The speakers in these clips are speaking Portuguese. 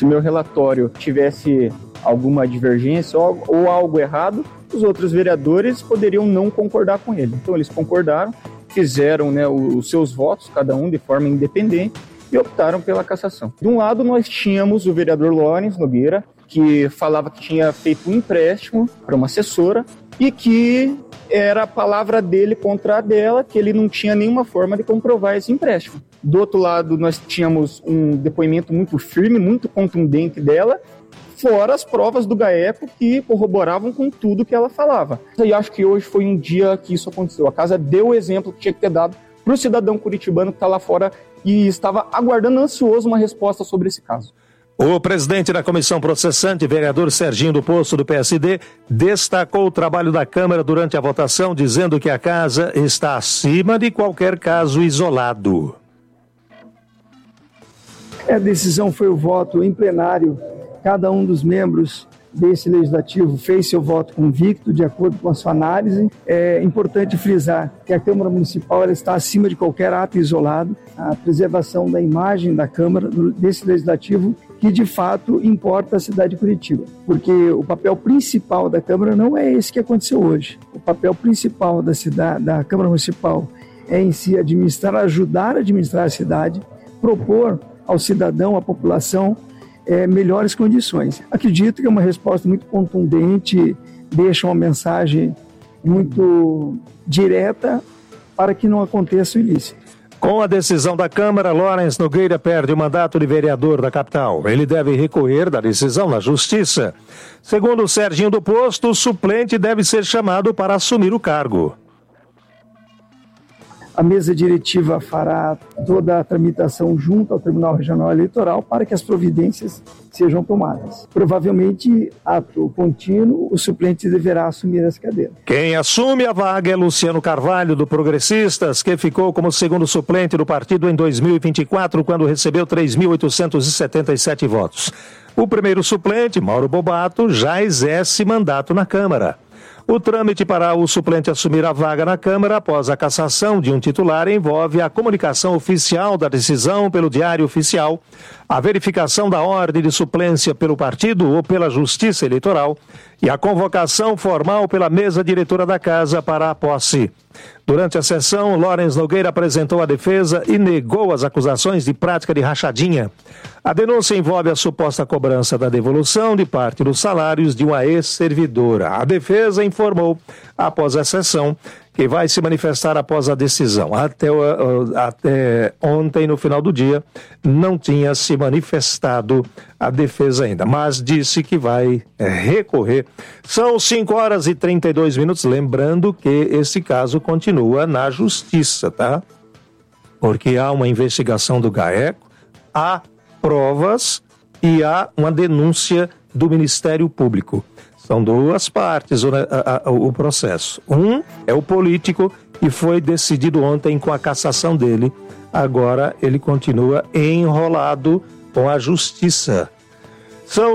Se meu relatório tivesse alguma divergência ou algo errado, os outros vereadores poderiam não concordar com ele. Então eles concordaram, fizeram, né, os seus votos, cada um de forma independente, e optaram pela cassação. De um lado, nós tínhamos o vereador Lawrence Nogueira, que falava que tinha feito um empréstimo para uma assessora e que era a palavra dele contra a dela, que ele não tinha nenhuma forma de comprovar esse empréstimo. Do outro lado, nós tínhamos um depoimento muito firme, muito contundente dela, fora as provas do GAECO que corroboravam com tudo que ela falava. E acho que hoje foi um dia que isso aconteceu. A casa deu o exemplo que tinha que ter dado para o cidadão curitibano que está lá fora e estava aguardando ansioso uma resposta sobre esse caso. O presidente da comissão processante, vereador Serginho do Poço, do PSD, destacou o trabalho da Câmara durante a votação, dizendo que a casa está acima de qualquer caso isolado. A decisão foi o voto em plenário. Cada um dos membros desse legislativo fez seu voto convicto, de acordo com a sua análise. É importante frisar que a Câmara Municipal ela está acima de qualquer ato isolado. A preservação da imagem da Câmara, desse legislativo, que de fato importa a cidade de Curitiba. Porque o papel principal da Câmara não é esse que aconteceu hoje. O papel principal da Câmara Municipal é em si ajudar a administrar a cidade, propor ao cidadão, à população, melhores condições. Acredito que é uma resposta muito contundente, deixa uma mensagem muito direta para que não aconteça o ilícito. Com a decisão da Câmara, Lawrence Nogueira perde o mandato de vereador da capital. Ele deve recorrer da decisão na Justiça. Segundo o Serginho do Poço, o suplente deve ser chamado para assumir o cargo. A mesa diretiva fará toda a tramitação junto ao Tribunal Regional Eleitoral para que as providências sejam tomadas. Provavelmente, ato contínuo, o suplente deverá assumir essa cadeira. Quem assume a vaga é Luciano Carvalho, do Progressistas, que ficou como segundo suplente do partido em 2024, quando recebeu 3.877 votos. O primeiro suplente, Mauro Bobato, já exerce mandato na Câmara. O trâmite para o suplente assumir a vaga na Câmara após a cassação de um titular envolve a comunicação oficial da decisão pelo Diário Oficial, a verificação da ordem de suplência pelo partido ou pela Justiça Eleitoral e a convocação formal pela mesa diretora da Casa para a posse. Durante a sessão, Lawrence Nogueira apresentou a defesa e negou as acusações de prática de rachadinha. A denúncia envolve a suposta cobrança da devolução de parte dos salários de uma ex-servidora. A defesa informou, após a sessão, que vai se manifestar após a decisão. Até ontem, no final do dia, não tinha se manifestado a defesa ainda, mas disse que vai recorrer. São 5h32, lembrando que esse caso continua na Justiça, tá? Porque há uma investigação do GAECO, há provas e há uma denúncia do Ministério Público. São duas partes o processo. Um é o político e foi decidido ontem com a cassação dele. Agora ele continua enrolado com a Justiça. São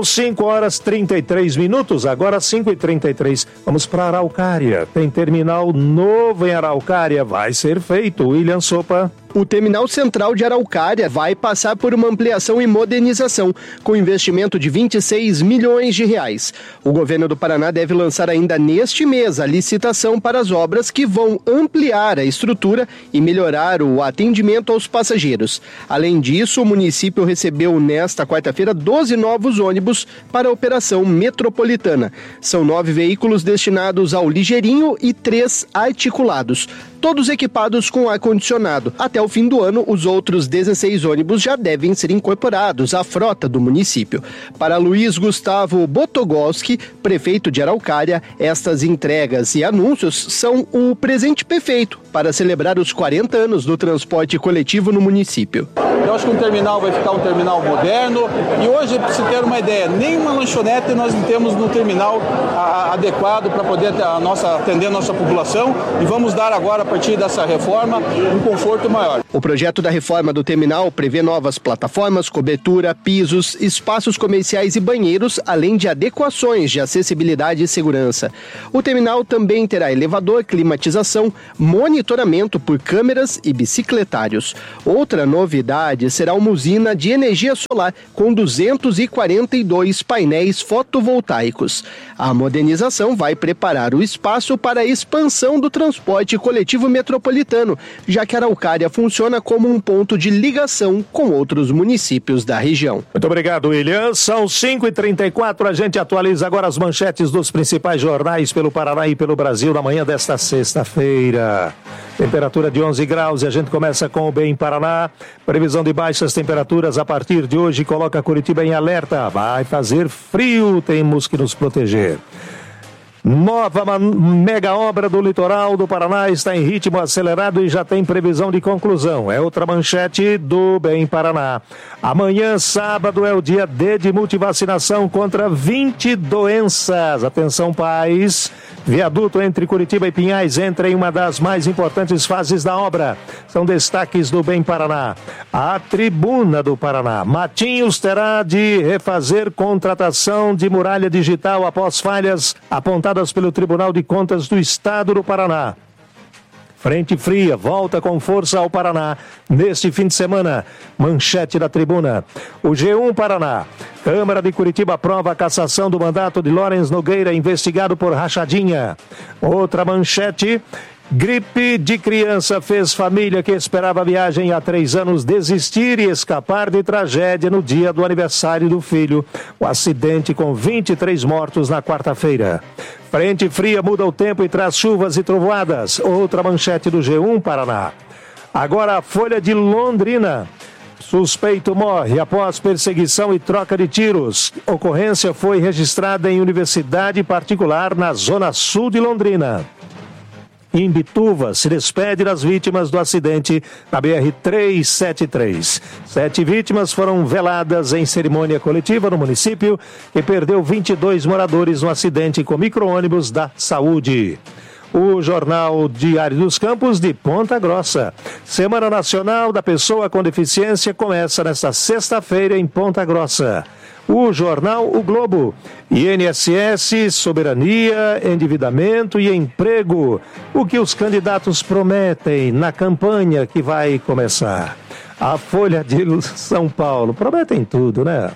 5h33, agora 5h33. Vamos para Araucária. Tem terminal novo em Araucária, vai ser feito. William Sopa. O terminal central de Araucária vai passar por uma ampliação e modernização, com investimento de 26 milhões de reais. O governo do Paraná deve lançar ainda neste mês a licitação para as obras que vão ampliar a estrutura e melhorar o atendimento aos passageiros. Além disso, o município recebeu nesta quarta-feira 12 novos ônibus para a operação metropolitana. São 9 veículos destinados ao ligeirinho e 3 articulados, todos equipados com ar-condicionado. Até o fim do ano, os outros 16 ônibus já devem ser incorporados à frota do município. Para Luiz Gustavo Botogoski, prefeito de Araucária, estas entregas e anúncios são o presente perfeito para celebrar os 40 anos do transporte coletivo no município. Eu acho que um terminal vai ficar um terminal moderno e hoje, para se ter uma ideia, nenhuma lanchonete nós não temos no terminal adequado para poder atender a nossa população e vamos dar agora, a partir dessa reforma, um conforto maior. O projeto da reforma do terminal prevê novas plataformas, cobertura, pisos, espaços comerciais e banheiros, além de adequações de acessibilidade e segurança. O terminal também terá elevador, climatização, monitoramento por câmeras e bicicletários. Outra novidade unidade será uma usina de energia solar com 242 painéis fotovoltaicos. A modernização vai preparar o espaço para a expansão do transporte coletivo metropolitano, já que Araucária funciona como um ponto de ligação com outros municípios da região. Muito obrigado, William. São 5h34, a gente atualiza agora as manchetes dos principais jornais pelo Paraná e pelo Brasil na manhã desta sexta-feira. Temperatura de 11 graus e a gente começa com o Bem Paraná. Previsão de baixas temperaturas a partir de hoje coloca Curitiba em alerta. Vai fazer frio, temos que nos proteger. Nova mega obra do litoral do Paraná está em ritmo acelerado e já tem previsão de conclusão. É outra manchete do Bem Paraná. Amanhã, sábado, é o dia D de multivacinação contra 20 doenças. Atenção, pais. Viaduto entre Curitiba e Pinhais entra em uma das mais importantes fases da obra. São destaques do Bem Paraná. A Tribuna do Paraná. Matinhos terá de refazer contratação de muralha digital após falhas apontadas pelo Tribunal de Contas do Estado do Paraná. Frente fria volta com força ao Paraná neste fim de semana. Manchete da Tribuna. O G1 Paraná. Câmara de Curitiba aprova a cassação do mandato de Lawrence Nogueira, investigado por rachadinha. Outra manchete. Gripe de criança fez família que esperava a viagem há 3 anos desistir e escapar de tragédia no dia do aniversário do filho. O acidente com 23 mortos na quarta-feira. Frente fria muda o tempo e traz chuvas e trovoadas. Outra manchete do G1 Paraná. Agora a Folha de Londrina. Suspeito morre após perseguição e troca de tiros. Ocorrência foi registrada em universidade particular na zona sul de Londrina. Imbituva se despede das vítimas do acidente na BR-373. 7 vítimas foram veladas em cerimônia coletiva no município, que perdeu 22 moradores no acidente com micro-ônibus da saúde. O Jornal Diário dos Campos de Ponta Grossa. Semana Nacional da Pessoa com Deficiência começa nesta sexta-feira em Ponta Grossa. O jornal O Globo. INSS, soberania, endividamento e emprego. O que os candidatos prometem na campanha que vai começar. A Folha de São Paulo. Prometem tudo, né?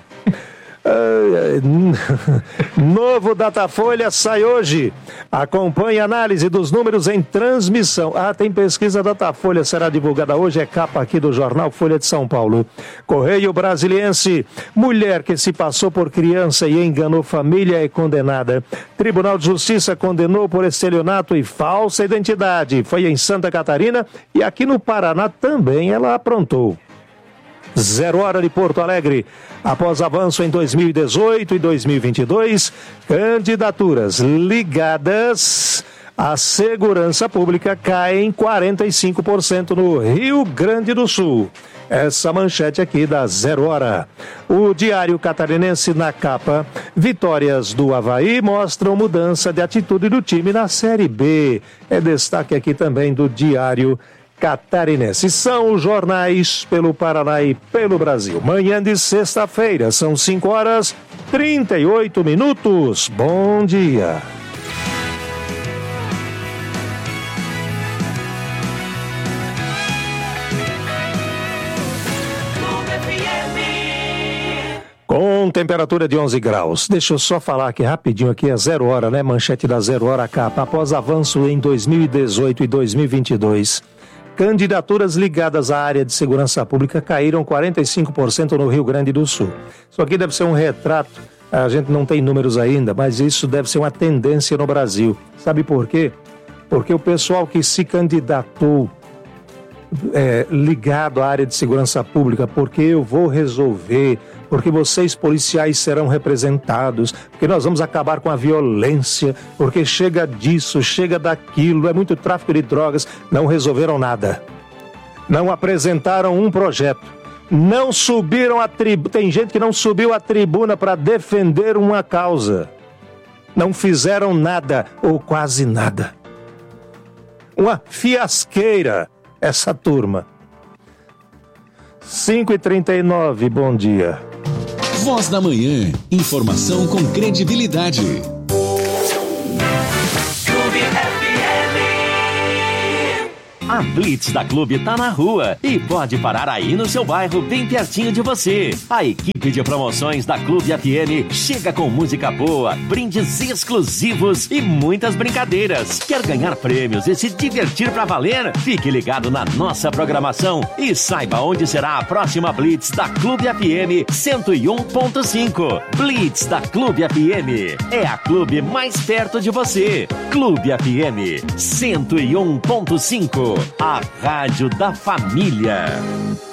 Novo Datafolha sai hoje. Acompanhe a análise dos números em transmissão. Tem pesquisa Datafolha, será divulgada hoje. É capa aqui do jornal Folha de São Paulo. Correio Brasiliense. Mulher que se passou por criança e enganou família é condenada. Tribunal de Justiça condenou por estelionato e falsa identidade. Foi em Santa Catarina e aqui no Paraná também ela aprontou. 0 hora de Porto Alegre. Após avanço em 2018 e 2022, candidaturas ligadas à segurança pública caem 45% no Rio Grande do Sul. Essa manchete aqui da 0 hora. O Diário Catarinense na capa. Vitórias do Avaí mostram mudança de atitude do time na Série B. É destaque aqui também do Diário Catarinense. São os jornais pelo Paraná e pelo Brasil. Manhã de sexta-feira, são 5h38. Bom dia. Com temperatura de 11 graus. Deixa eu só falar aqui rapidinho, aqui é 0 hora, né? Manchete da 0 hora capa. Após avanço em 2018 e 2022, candidaturas ligadas à área de segurança pública caíram 45% no Rio Grande do Sul. Isso aqui deve ser um retrato, a gente não tem números ainda, mas isso deve ser uma tendência no Brasil. Sabe por quê? Porque o pessoal que se candidatou ligado à área de segurança pública, porque eu vou resolver, porque vocês policiais serão representados, porque nós vamos acabar com a violência, porque chega disso, chega daquilo, é muito tráfico de drogas, não resolveram nada. Não apresentaram um projeto, não subiram a tribuna, tem gente que não subiu a tribuna para defender uma causa. Não fizeram nada, ou quase nada. Uma fiasqueira. Essa turma. 5h39, bom dia. Voz da Manhã, informação com credibilidade. A Blitz da Clube tá na rua e pode parar aí no seu bairro, bem pertinho de você. A equipe de promoções da Clube FM chega com música boa, brindes exclusivos e muitas brincadeiras. Quer ganhar prêmios e se divertir pra valer? Fique ligado na nossa programação e saiba onde será a próxima Blitz da Clube FM 101.5. Blitz da Clube FM é a clube mais perto de você. Clube FM 101.5, a rádio da família.